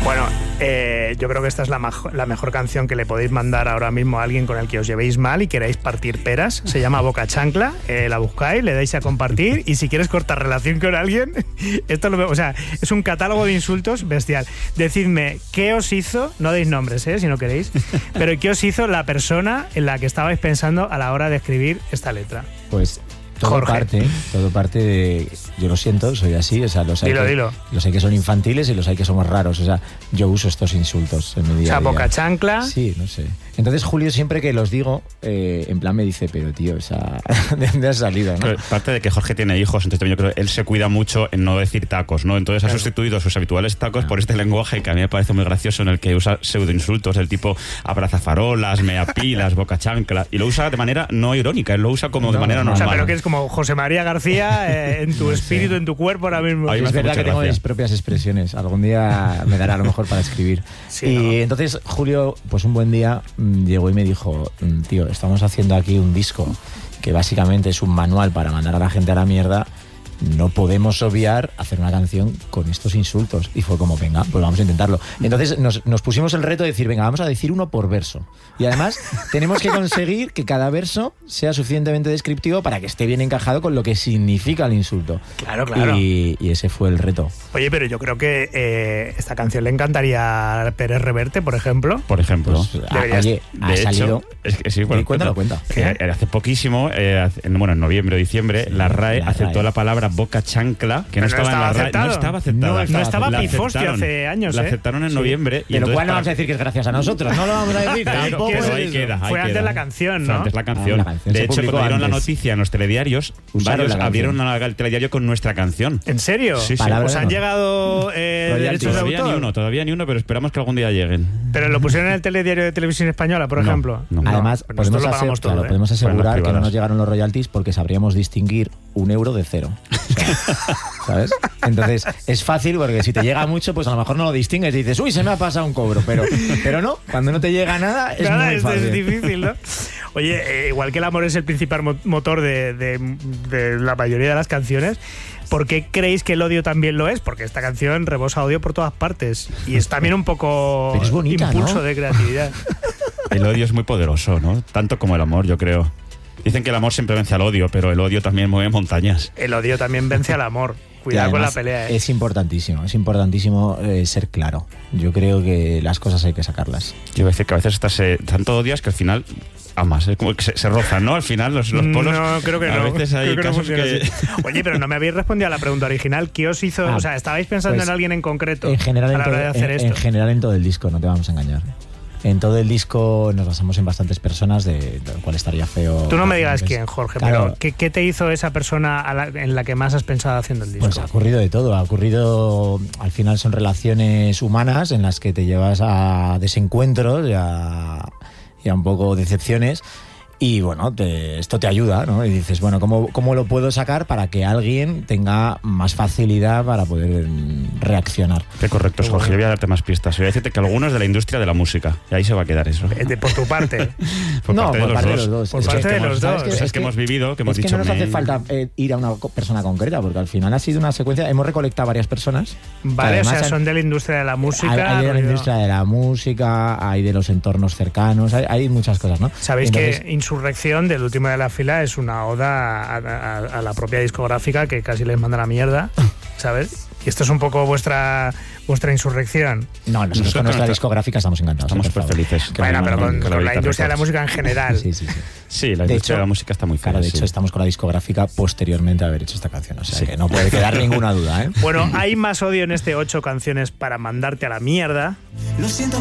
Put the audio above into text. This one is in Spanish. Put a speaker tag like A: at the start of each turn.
A: Bueno, yo creo que esta es la mejor canción que le podéis mandar ahora mismo a alguien con el que os llevéis mal y queráis partir peras. Se llama Boca Chancla, la buscáis, le dais a compartir y si quieres cortar relación con alguien, esto o sea, es un catálogo de insultos bestial. Decidme, ¿qué os hizo? No deis nombres, si no queréis, pero ¿qué os hizo la persona en la que estabais pensando a la hora de escribir esta letra?
B: Pues... Todo parte de... Yo lo siento, soy así, o sea, los hay que son infantiles y los hay que somos raros, o sea, yo uso estos insultos en mi día a día.
A: Boca chancla.
B: Sí, no sé. Entonces Julio siempre que los digo, en plan me dice, pero tío, o sea, ¿de dónde has salido, no?
C: Pero parte de que Jorge tiene hijos, entonces también yo creo que él se cuida mucho en no decir tacos, ¿no? Entonces ha sustituido sus habituales tacos por este lenguaje que a mí me parece muy gracioso, en el que usa pseudoinsultos del tipo abrazafarolas, meapilas, boca chancla, y lo usa de manera no irónica, él lo usa como de manera normal.
A: O sea, pero que es como José María García en tu espíritu, en tu cuerpo ahora mismo.
B: Es verdad que tengo mis propias expresiones. Algún día me dará a lo mejor para escribir. Entonces Julio, pues un buen día llegó y me dijo, tío, estamos haciendo aquí un disco que básicamente es un manual para mandar a la gente a la mierda. No podemos obviar hacer una canción con estos insultos. Y fue como, venga, pues vamos a intentarlo. Entonces nos pusimos el reto de decir, venga, vamos a decir uno por verso. Y además tenemos que conseguir que cada verso sea suficientemente descriptivo para que esté bien encajado con lo que significa el insulto.
A: Claro.
B: Y ese fue el reto.
A: Oye, pero yo creo que esta canción le encantaría a Pérez Reverte, por ejemplo.
B: Pues, oye, ha salido...
C: Es que sí, bueno,
B: cuenta.
C: Hace poquísimo, en noviembre o diciembre, la RAE aceptó la palabra boca chancla, que no estaba en la RAE. No estaba aceptada.
A: No estaba Pifostio hace años.
C: La aceptaron en noviembre.
B: Y lo cual no vamos a decir que es gracias a nosotros. No lo vamos a decir.
C: Pero ahí queda.
A: Fue antes la canción, ¿no?
C: Antes la canción. De hecho, cuando dieron la noticia en los telediarios, varios abrieron el telediario con nuestra canción.
A: ¿En serio?
C: Sí.
A: ¿Os han llegado derechos de autor?
C: Todavía ni uno, pero esperamos que algún día lleguen.
A: ¿Pero lo pusieron en el telediario de Televisión Española, por ejemplo?
B: No. Además, podemos asegurar que no nos llegaron los royalties porque sabríamos distinguir €1 de cero. O sea, ¿sabes? Entonces, es fácil porque si te llega mucho, pues a lo mejor no lo distingues y dices, uy, se me ha pasado un cobro. Pero no, cuando no te llega nada, es muy fácil.
A: Es difícil, ¿no? Oye, igual que el amor es el principal motor de la mayoría de las canciones, ¿por qué creéis que el odio también lo es? Porque esta canción rebosa odio por todas partes. Y es también un poco
B: pero es bonita,
A: impulso, ¿no?, de creatividad.
C: El odio es muy poderoso, ¿no? Tanto como el amor, yo creo. Dicen que el amor siempre vence al odio, pero el odio también mueve montañas.
A: El odio también vence al amor. Cuidado con la pelea.
B: Es importantísimo ser claro. Yo creo que las cosas hay que sacarlas.
C: Yo voy a decir que a veces tanto odias que al final amas. Es como que se rozan, ¿no? Al final los polos...
A: No, creo que no.
C: A veces hay casos que...
A: Oye, pero no me habéis respondido a la pregunta original. ¿Qué os hizo? O sea, ¿estabais pensando en alguien en concreto
B: en general,
A: a la hora de hacer esto?
B: En general en todo el disco, no te vamos a engañar. En todo el disco nos basamos en bastantes personas, de lo cual estaría feo.
A: Tú no me digas quién, Jorge,
B: claro,
A: pero ¿qué te hizo esa persona en la que más has pensado haciendo el disco?
B: Pues ha ocurrido de todo. Al final son relaciones humanas en las que te llevas a desencuentros y a un poco decepciones. Y bueno, esto te ayuda, ¿no? Y dices, bueno, ¿cómo lo puedo sacar para que alguien tenga más facilidad para poder reaccionar?
C: Qué correcto, Jorge. Yo voy a darte más pistas. Voy a decirte que algunos de la industria de la música. Y ahí se va a quedar eso.
A: Por tu parte.
C: Por parte de los dos.
A: Por parte de los dos.
C: Es que hemos vivido, que hemos dicho...
B: Es que no nos hace falta ir a una persona concreta, porque al final ha sido una secuencia... Hemos recolectado varias personas.
A: Vale, o sea, son de la industria de la música.
B: Hay de la industria de la música, hay de los entornos cercanos, hay muchas cosas, ¿no?
A: Sabéis que Insurrección, del último de la fila, es una oda a la propia discográfica que casi les manda la mierda, ¿sabes? Y esto es un poco vuestra insurrección.
B: No, nosotros con nuestra discográfica estamos encantados.
C: Estamos súper felices.
A: Bueno, pero con la industria de la música en general.
C: Sí, la industria de la música está muy fea.
B: Claro, de hecho, estamos con la discográfica posteriormente a haber hecho esta canción. O sea, que no puede quedar ninguna duda, ¿eh?
A: Bueno, hay más odio en este 8 canciones para mandarte a la mierda.
D: Lo siento.